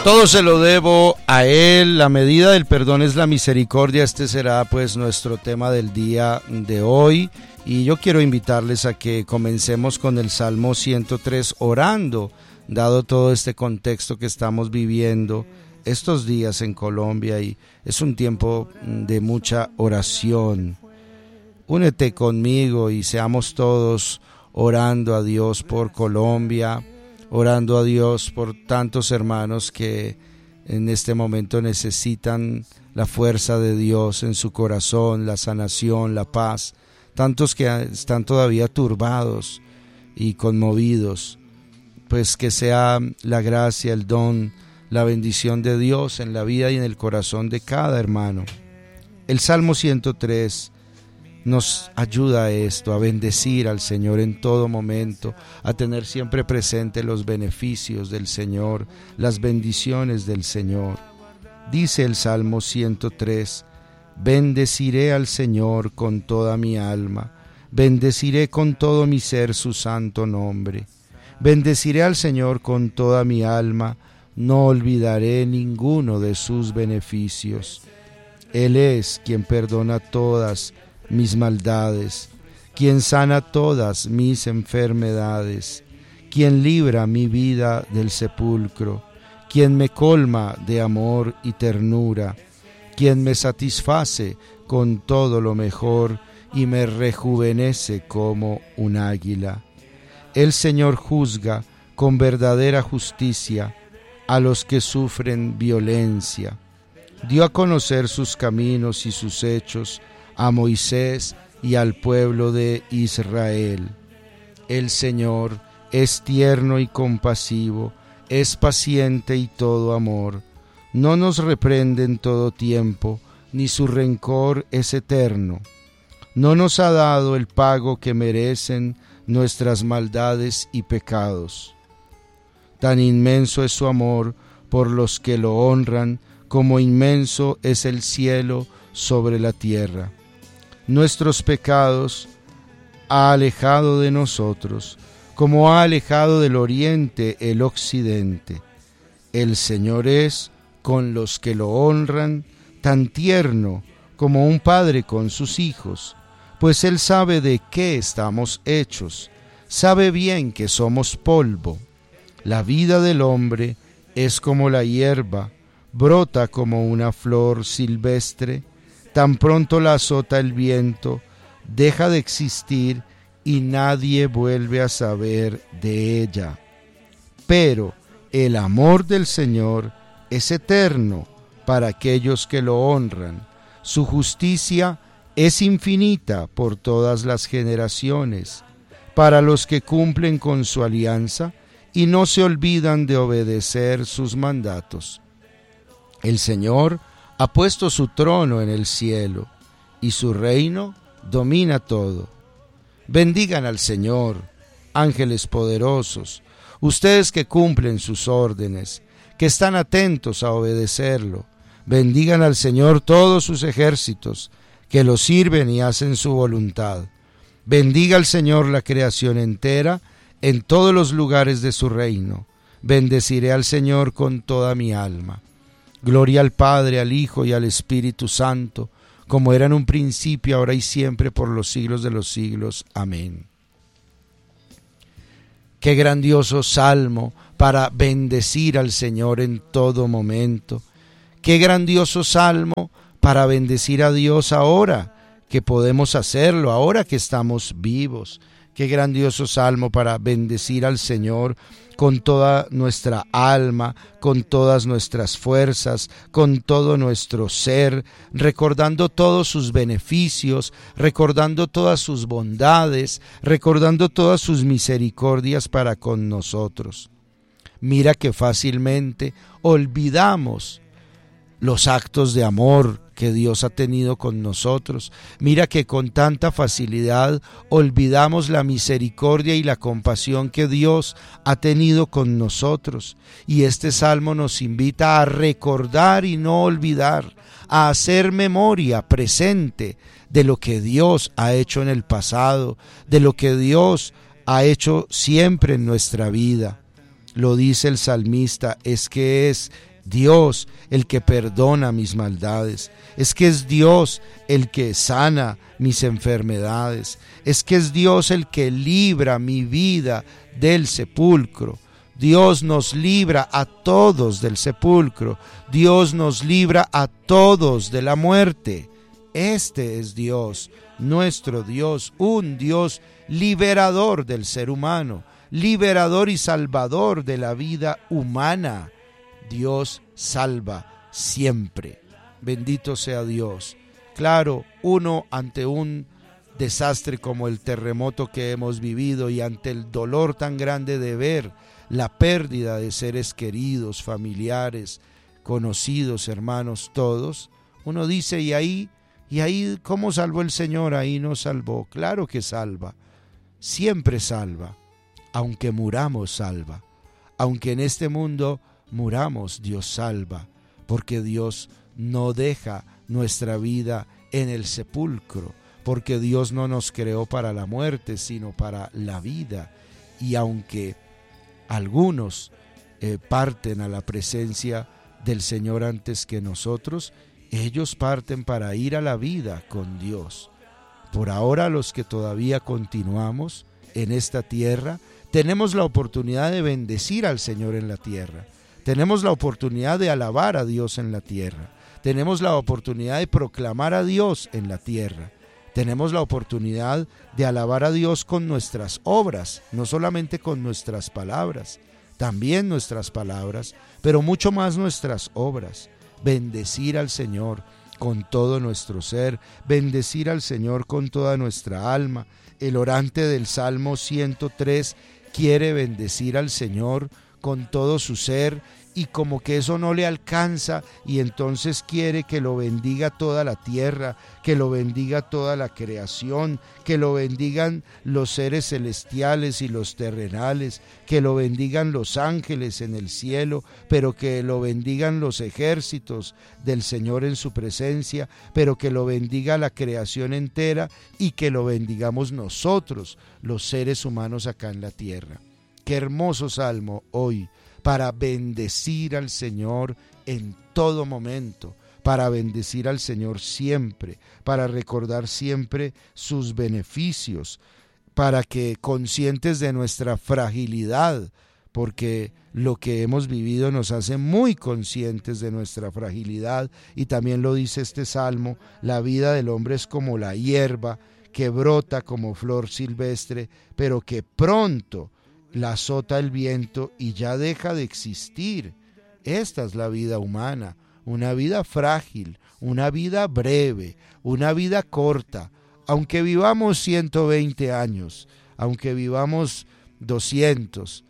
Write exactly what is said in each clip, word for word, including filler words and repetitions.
Todo se lo debo a Él, la medida del perdón es la misericordia. Este será pues nuestro tema del día de hoy. Y yo quiero invitarles a que comencemos con el Salmo ciento tres orando, dado todo este contexto que estamos viviendo estos días en Colombia, y es un tiempo de mucha oración. Únete conmigo y seamos todos orando a Dios por Colombia, orando a Dios por tantos hermanos que en este momento necesitan la fuerza de Dios en su corazón, la sanación, la paz. Tantos que están todavía turbados y conmovidos. Pues que sea la gracia, el don, la bendición de Dios en la vida y en el corazón de cada hermano. El Salmo ciento tres nos ayuda a esto, a bendecir al Señor en todo momento, a tener siempre presente los beneficios del Señor, las bendiciones del Señor. Dice el Salmo ciento tres, bendeciré al Señor con toda mi alma, bendeciré con todo mi ser su santo nombre. Bendeciré al Señor con toda mi alma, no olvidaré ninguno de sus beneficios. Él es quien perdona todas mis maldades, quien sana todas mis enfermedades, quien libra mi vida del sepulcro, quien me colma de amor y ternura, quien me satisface con todo lo mejor y me rejuvenece como un águila. El Señor juzga con verdadera justicia a los que sufren violencia. Dio a conocer sus caminos y sus hechos a Moisés y al pueblo de Israel. El Señor es tierno y compasivo, es paciente y todo amor. No nos reprende en todo tiempo, ni su rencor es eterno. No nos ha dado el pago que merecen nuestras maldades y pecados. Tan inmenso es su amor por los que lo honran, como inmenso es el cielo sobre la tierra. Nuestros pecados ha alejado de nosotros, como ha alejado del oriente el occidente. El Señor es con los que lo honran tan tierno como un padre con sus hijos, pues Él sabe de qué estamos hechos, sabe bien que somos polvo. La vida del hombre es como la hierba, brota como una flor silvestre, tan pronto la azota el viento, deja de existir y nadie vuelve a saber de ella. Pero el amor del Señor es eterno para aquellos que lo honran. Su justicia es infinita por todas las generaciones, para los que cumplen con su alianza y no se olvidan de obedecer sus mandatos. El Señor ha puesto su trono en el cielo, y su reino domina todo. Bendigan al Señor, ángeles poderosos, ustedes que cumplen sus órdenes, que están atentos a obedecerlo. Bendigan al Señor todos sus ejércitos, que lo sirven y hacen su voluntad. Bendiga al Señor la creación entera, en todos los lugares de su reino. Bendeciré al Señor con toda mi alma. Gloria al Padre, al Hijo y al Espíritu Santo, como era en un principio, ahora y siempre, por los siglos de los siglos. Amén. Qué grandioso salmo para bendecir al Señor en todo momento. Qué grandioso salmo para bendecir a Dios ahora que podemos hacerlo, ahora que estamos vivos. Qué grandioso salmo para bendecir al Señor con toda nuestra alma, con todas nuestras fuerzas, con todo nuestro ser, recordando todos sus beneficios, recordando todas sus bondades, recordando todas sus misericordias para con nosotros. Mira que fácilmente olvidamos los actos de amor que Dios ha tenido con nosotros. Mira que con tanta facilidad olvidamos la misericordia y la compasión que Dios ha tenido con nosotros. Y este salmo nos invita a recordar y no olvidar, a hacer memoria presente de lo que Dios ha hecho en el pasado, de lo que Dios ha hecho siempre en nuestra vida. Lo dice el salmista, es que es Dios el que perdona mis maldades, es que es Dios el que sana mis enfermedades, es que es Dios el que libra mi vida del sepulcro. Dios nos libra a todos del sepulcro, Dios nos libra a todos de la muerte. Este es Dios, nuestro Dios, un Dios liberador del ser humano, liberador y salvador de la vida humana. Dios salva siempre. Bendito sea Dios. Claro, uno ante un desastre como el terremoto que hemos vivido y ante el dolor tan grande de ver la pérdida de seres queridos, familiares, conocidos, hermanos, todos, uno dice, ¿y ahí? ¿Y ahí cómo salvó el Señor? Ahí nos salvó. Claro que salva, siempre salva. Aunque muramos, salva. Aunque en este mundo muramos, Dios salva, porque Dios no deja nuestra vida en el sepulcro, porque Dios no nos creó para la muerte, sino para la vida. Y aunque algunos eh, parten a la presencia del Señor antes que nosotros, ellos parten para ir a la vida con Dios. Por ahora, los que todavía continuamos en esta tierra, tenemos la oportunidad de bendecir al Señor en la tierra. Tenemos la oportunidad de alabar a Dios en la tierra. Tenemos la oportunidad de proclamar a Dios en la tierra. Tenemos la oportunidad de alabar a Dios con nuestras obras, no solamente con nuestras palabras, también nuestras palabras, pero mucho más nuestras obras. Bendecir al Señor con todo nuestro ser, bendecir al Señor con toda nuestra alma. El orante del Salmo ciento tres quiere bendecir al Señor con todo su ser, y como que eso no le alcanza, y entonces quiere que lo bendiga toda la tierra, que lo bendiga toda la creación, que lo bendigan los seres celestiales y los terrenales, que lo bendigan los ángeles en el cielo, pero que lo bendigan los ejércitos del Señor en su presencia, pero que lo bendiga la creación entera, y que lo bendigamos nosotros, los seres humanos acá en la tierra. Qué hermoso salmo hoy, para bendecir al Señor en todo momento, para bendecir al Señor siempre, para recordar siempre sus beneficios, para que, conscientes de nuestra fragilidad, porque lo que hemos vivido nos hace muy conscientes de nuestra fragilidad, y también lo dice este salmo, la vida del hombre es como la hierba que brota como flor silvestre, pero que pronto la azota el viento y ya deja de existir. Esta es la vida humana, una vida frágil, una vida breve, una vida corta. Aunque vivamos ciento veinte años, aunque vivamos doscientos,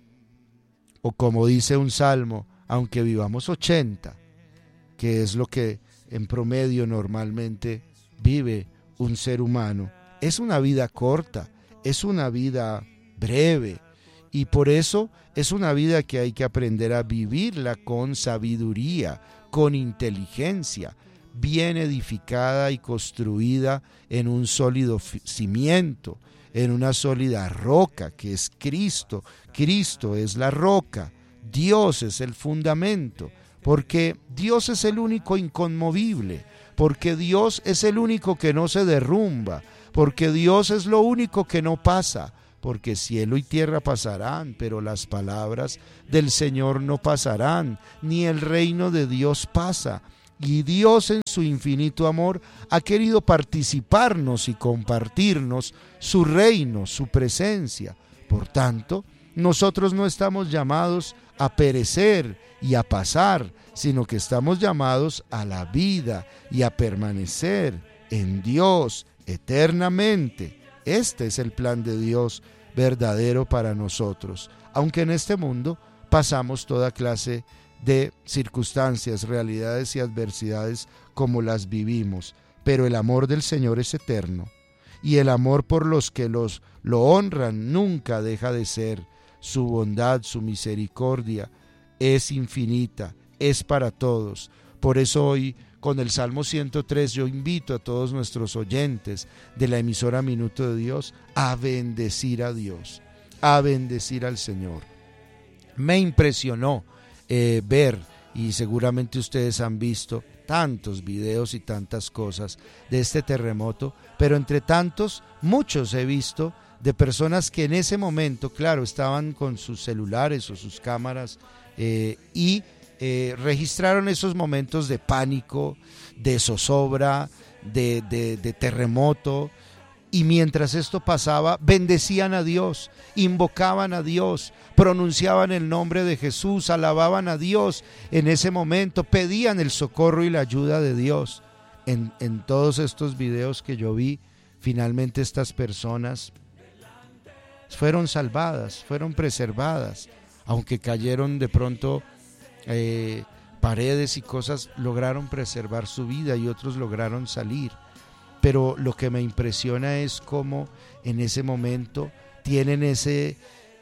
o como dice un salmo, aunque vivamos ochenta, que es lo que en promedio normalmente vive un ser humano, es una vida corta, es una vida breve. Y por eso es una vida que hay que aprender a vivirla con sabiduría, con inteligencia, bien edificada y construida en un sólido cimiento, en una sólida roca que es Cristo. Cristo es la roca, Dios es el fundamento, porque Dios es el único inconmovible, porque Dios es el único que no se derrumba, porque Dios es lo único que no pasa. Porque cielo y tierra pasarán, pero las palabras del Señor no pasarán, ni el reino de Dios pasa. Y Dios en su infinito amor ha querido participarnos y compartirnos su reino, su presencia. Por tanto, nosotros no estamos llamados a perecer y a pasar, sino que estamos llamados a la vida y a permanecer en Dios eternamente. Este es el plan de Dios verdadero para nosotros, aunque en este mundo pasamos toda clase de circunstancias, realidades y adversidades como las vivimos, pero el amor del Señor es eterno, y el amor por los que los, lo honran nunca deja de ser. Su bondad, su misericordia es infinita, es para todos. Por eso hoy, con el Salmo ciento tres, yo invito a todos nuestros oyentes de la emisora Minuto de Dios a bendecir a Dios, a bendecir al Señor. Me impresionó eh, ver y seguramente ustedes han visto tantos videos y tantas cosas de este terremoto, pero entre tantos, muchos he visto de personas que en ese momento, claro, estaban con sus celulares o sus cámaras eh, y eh, registraron esos momentos de pánico, de zozobra, de, de, de terremoto, y mientras esto pasaba, bendecían a Dios, invocaban a Dios, pronunciaban el nombre de Jesús, alababan a Dios en ese momento, pedían el socorro y la ayuda de Dios. En, en todos estos videos que yo vi, finalmente estas personas fueron salvadas, fueron preservadas, aunque cayeron de pronto eh, paredes y cosas, lograron preservar su vida y otros lograron salir. Pero lo que me impresiona es cómo en ese momento tienen ese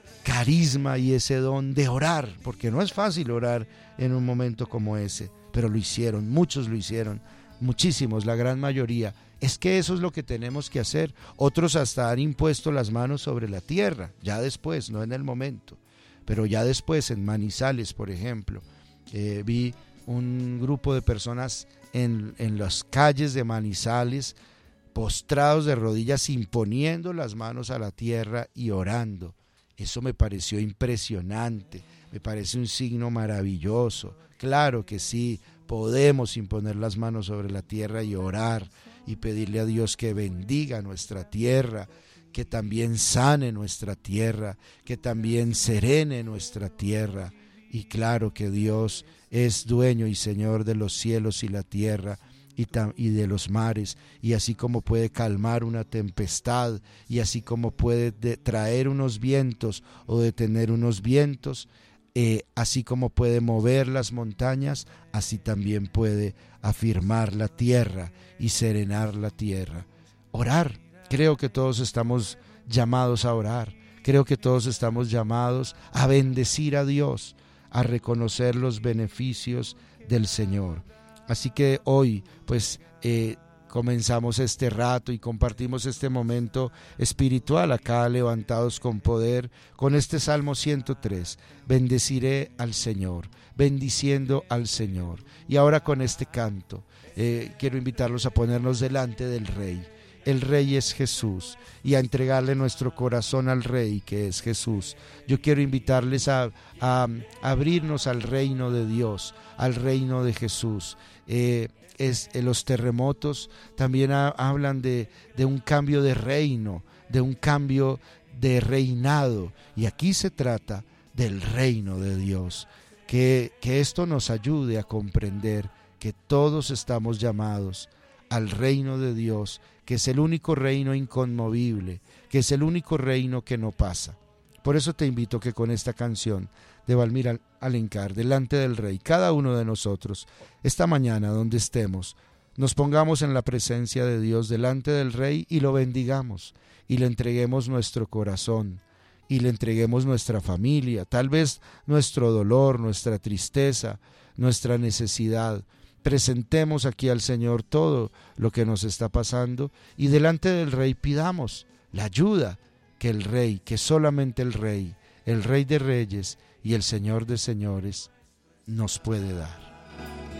carisma y ese don de orar, porque no es fácil orar en un momento como ese, pero lo hicieron, muchos lo hicieron, muchísimos, la gran mayoría. Es que eso es lo que tenemos que hacer. Otros hasta han impuesto las manos sobre la tierra, ya después, no en el momento, pero ya después en Manizales, por ejemplo, eh, vi un grupo de personas en, en las calles de Manizales, postrados de rodillas, imponiendo las manos a la tierra y orando. Eso me pareció impresionante, me parece un signo maravilloso. Claro que sí, podemos imponer las manos sobre la tierra y orar y pedirle a Dios que bendiga nuestra tierra, que también sane nuestra tierra, que también serene nuestra tierra. Y claro que Dios es dueño y Señor de los cielos y la tierra y, tam, y de los mares, y así como puede calmar una tempestad, y así como puede de, traer unos vientos o detener unos vientos, eh, así como puede mover las montañas, así también puede afirmar la tierra y serenar la tierra. Orar, creo que todos estamos llamados a orar, creo que todos estamos llamados a bendecir a Dios, a reconocer los beneficios del Señor. Así que hoy pues eh, comenzamos este rato y compartimos este momento espiritual acá levantados con poder con este Salmo ciento tres. Bendeciré al Señor, bendiciendo al Señor. Y ahora con este canto eh, quiero invitarlos a ponernos delante del Rey. El Rey es Jesús, y a entregarle nuestro corazón al Rey que es Jesús. Yo quiero invitarles a, a, a abrirnos al reino de Dios, al reino de Jesús. Eh, es, eh, los terremotos también ha, hablan de, de un cambio de reino, de un cambio de reinado, y aquí se trata del reino de Dios. Que, que esto nos ayude a comprender que todos estamos llamados al reino de Dios, que es el único reino inconmovible, que es el único reino que no pasa. Por eso te invito que con esta canción de Valmir Alencar, delante del Rey, cada uno de nosotros, esta mañana donde estemos, nos pongamos en la presencia de Dios delante del Rey y lo bendigamos, y le entreguemos nuestro corazón, y le entreguemos nuestra familia, tal vez nuestro dolor, nuestra tristeza, nuestra necesidad. Presentemos aquí al Señor todo lo que nos está pasando y delante del Rey pidamos la ayuda que el Rey, que solamente el Rey, el Rey de Reyes y el Señor de Señores nos puede dar.